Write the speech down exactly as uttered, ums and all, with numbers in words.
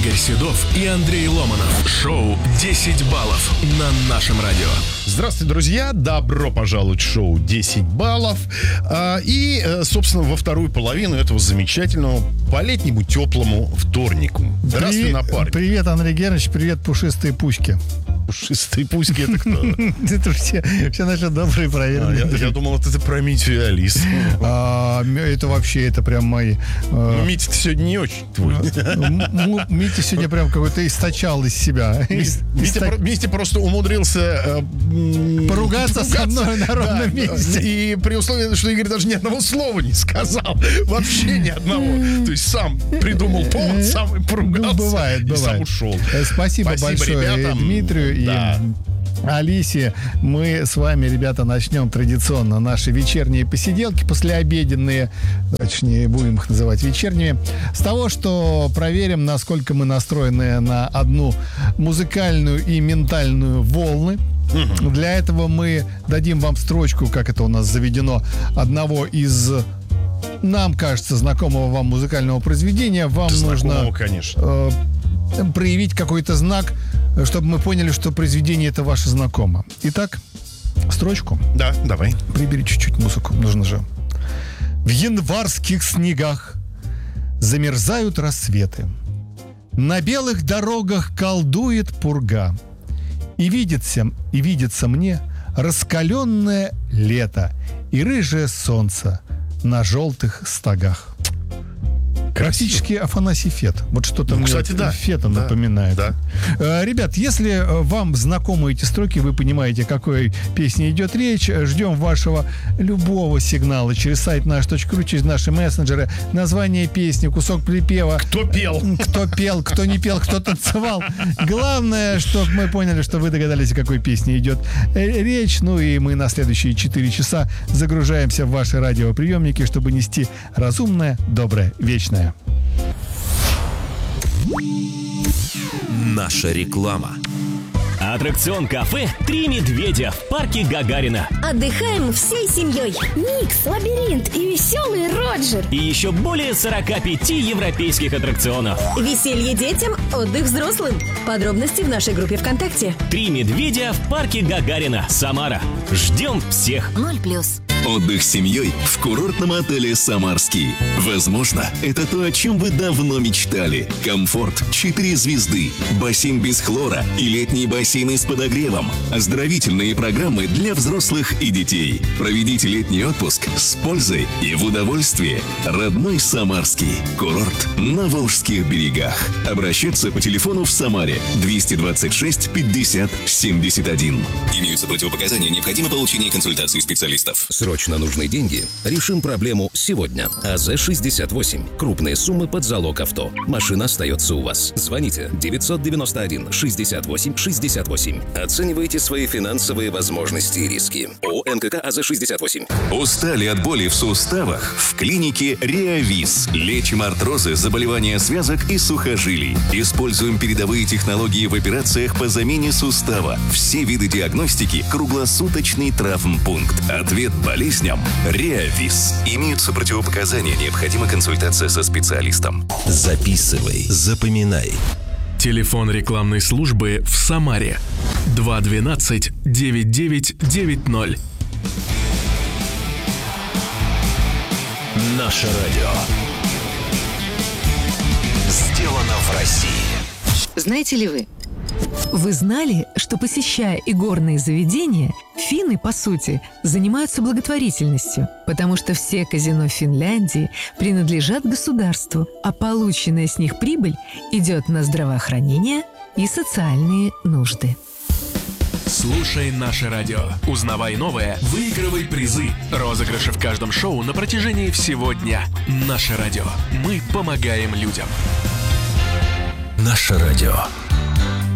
Игорь Седов и Андрей Ломанов. Шоу десять баллов на нашем радио. Здравствуйте, друзья. Добро пожаловать в шоу десять баллов. И, собственно, во вторую половину этого замечательного по-летнему теплому вторнику. Здравствуй, напарник. Привет, Андрей Германович. Привет, пушистые пуськи. Пушистые пуськи — это кто? Это все, все наши добрые, проверенные. А, я, я думал, это про Митю и Алису. А, это вообще, это прям мои... Ну, Митя сегодня не очень твой. Митя сегодня прям какой-то источал из себя. Митя, Митя просто умудрился э, поругаться со мной на ровном да, месте. И при условии, что Игорь даже ни одного слова не сказал. Вообще ни одного. То есть сам придумал повод, сам поругался. Ну, бывает, и бывает. сам ушел. Спасибо, Спасибо большое ребятам. Дмитрию да. и Алисе. Мы с вами, ребята, начнем традиционно наши вечерние посиделки, послеобеденные, точнее, будем их называть вечерними, с того, что проверим, насколько мы настроены на одну музыкальную и ментальную волны. Угу. Для этого мы дадим вам строчку, как это у нас заведено, одного из, нам кажется, знакомого вам музыкального произведения. Вам да нужно, конечно. Э, проявить какой-то знак, чтобы мы поняли, что произведение это ваше знакомо. Итак, строчку. Да, давай. Прибери чуть-чуть музыку, нужно же. В январских снегах замерзают рассветы. На белых дорогах колдует пурга. И видится, и видится мне раскаленное лето и рыжее солнце на желтых стогах. Практически Афанасий Фет. Вот что-то ну, мне кстати, да. Фета да. напоминает. Да. Ребят, если вам знакомы эти строки, вы понимаете, о какой песне идет речь, ждем вашего любого сигнала через сайт наш точка ру, через наши мессенджеры, название песни, кусок припева. Кто пел? Кто пел, кто не пел, кто танцевал. Главное, чтобы мы поняли, что вы догадались, о какой песне идет речь. Ну и мы на следующие четыре часа загружаемся в ваши радиоприемники, чтобы нести разумное, доброе, вечное. Наша реклама. Аттракцион кафе «Три медведя» в парке Гагарина. Отдыхаем всей семьей. Микс, лабиринт и веселый Роджер. И еще более сорока пяти европейских аттракционов. Веселье детям, отдых взрослым. Подробности в нашей группе ВКонтакте. «Три медведя» в парке Гагарина, Самара. Ждем всех. Ноль плюс. Отдых с семьей в курортном отеле «Самарский». Возможно, это то, о чем вы давно мечтали. Комфорт, четыре звезды, бассейн без хлора и летние бассейны с подогревом. Оздоровительные программы для взрослых и детей. Проведите летний отпуск с пользой и в удовольствии. Родной Самарский. Курорт на Волжских берегах. Обращаться по телефону в Самаре двести двадцать шесть пятьдесят семьдесят один. Имеются противопоказания, необходимо получение консультации специалистов. Срочно нужны деньги? Решим проблему сегодня. АЗ шестьдесят восемь. Крупные суммы под залог авто. Машина остается у вас. Звоните девятьсот девяносто один шестьдесят восемь шестьдесят восемь. Оценивайте свои финансовые возможности и риски. ООО НКК АЗ шестьдесят восемь. Устали от боли в суставах? В клинике Реавис. Лечим артрозы, заболевания связок и сухожилий. Используем передовые технологии в операциях по замене сустава. Все виды диагностики. Круглосуточный травмпункт. Ответ болезням Реавис. Имеются противопоказания, необходима консультация со специалистом. Записывай, запоминай. Телефон рекламной службы в Самаре два двенадцать девять девять девять ноль. Наше радио. Сделано в России. Знаете ли вы? Вы знали, что, посещая игорные заведения, финны, по сути, занимаются благотворительностью, потому что все казино Финляндии принадлежат государству, а полученная с них прибыль идет на здравоохранение и социальные нужды. Слушай наше радио. Узнавай новое, выигрывай призы. Розыгрыши в каждом шоу на протяжении всего дня. Наше радио. Мы помогаем людям. Наше радио.